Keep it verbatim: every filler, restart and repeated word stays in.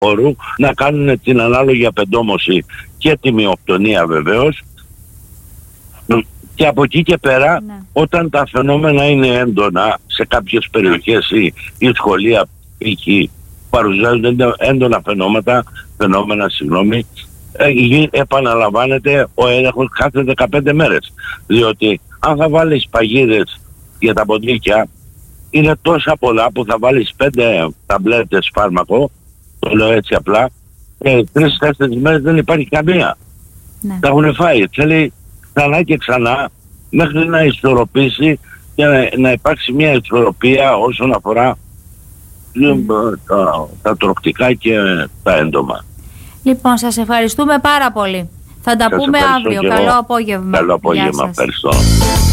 χώρου να κάνουν την ανάλογη απεντόμωση και τη μειοκτονία βεβαίως. Και από εκεί και πέρα, ναι. όταν τα φαινόμενα είναι έντονα σε κάποιες περιοχές ή, ή σχολεία π.χ. παρουσιάζονται έντονα φαινόμενα, φαινόμενα συγγνώμη, επαναλαμβάνεται ο έλεγχος κάθε δεκαπέντε μέρες. Διότι αν θα βάλεις παγίδες για τα ποντίκια, είναι τόσα πολλά που θα βάλεις πέντε ταμπλέτες φάρμακο, το λέω έτσι απλά, και τρεις-τέσσερις μέρες δεν υπάρχει καμία. Ναι. Τα έχουν φάει. Θέλει ξανά και ξανά μέχρι να ισορροπήσει και να, να υπάρξει μια ισορροπία όσον αφορά mm. τα, τα τροκτικά και τα έντομα. Λοιπόν, σας ευχαριστούμε πάρα πολύ. Θα τα σας πούμε αύριο. Καλό απόγευμα. Καλό απόγευμα. Ευχαριστώ.